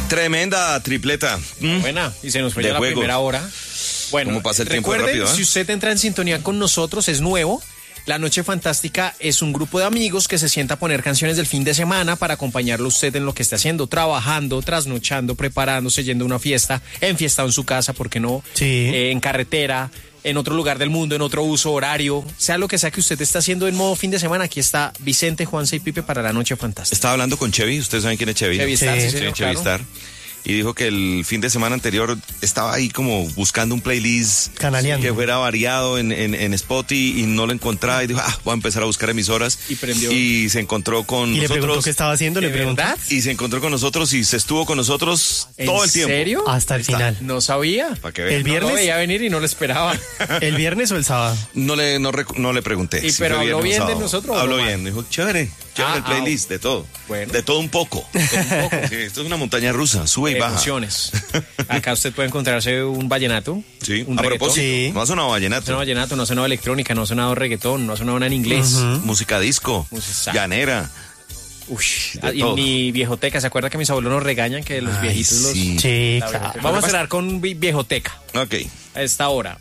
Tremenda tripleta. Buena, y se nos fue De ya la juegos. primera hora. Bueno, ¿Cómo pasa el tiempo recuerden, rápido, si usted entra en sintonía con nosotros, es nuevo. La Noche Fantástica es un grupo de amigos que se sienta a poner canciones del fin de semana para acompañarlo usted en lo que esté haciendo, trabajando, trasnochando, preparándose, yendo a una fiesta, enfiestado en su casa, ¿por qué no? Sí. En carretera, en otro lugar del mundo, en otro uso horario, sea lo que sea que usted esté haciendo en modo fin de semana, aquí está Vicente, Juanse y Pipe para La Noche Fantástica. Estaba hablando con Chevy, ustedes saben quién es Chevy. Chevy Star, sí, señor, Chevy claro. Star. Y dijo que el fin de semana anterior estaba ahí como buscando un playlist Canaleando. que fuera variado en Spotify y no lo encontraba. Y dijo, voy a empezar a buscar emisoras. Y prendió. Y se encontró con Y le preguntó nosotros. qué estaba haciendo, ¿De le preguntó. verdad? Y se encontró con nosotros y se estuvo con nosotros todo el tiempo. ¿En serio? Hasta el final. No sabía. Para que vean. El No viernes, lo veía venir y no lo esperaba. el viernes o el sábado. No le pregunté. Y si pero fue habló viernes o bien de sábado. nosotros, ¿o Habló no bien. Dijo, chévere el playlist, de todo. Bueno. De todo un poco. De todo un poco. Sí, esto es una montaña rusa, sube y baja. Emociones. Acá usted puede encontrarse un vallenato. Sí, un a reggaetón. propósito, Sí. no ha sonado No ha vallenato. sonado vallenato, no ha sonado electrónica, no ha sonado reggaetón, no ha sonado nada en inglés. Música disco, Música. llanera. Ush, De y todo. mi viejoteca, ¿se acuerda que mis abuelos nos regañan que los Ay, viejitos los... sí. Sí, La claro. viejoteca. Vamos a cerrar con viejoteca Ok. a esta hora.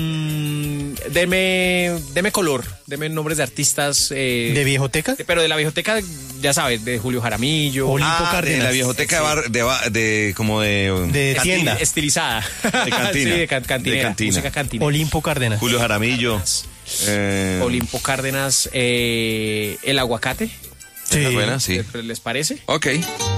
Deme color, deme nombres de artistas. ¿De viejoteca? Pero de la viejoteca, ya sabes, de Julio Jaramillo. Olimpo De Cárdenas. la viejoteca como de De tienda. Estilizada. De cantina. Sí, De cantinera. cantina. Música cantina. Olimpo Cárdenas. Julio Jaramillo. Olimpo Cárdenas, el aguacate. ¿Esa es Sí. buena? Sí. ¿Les parece? Ok.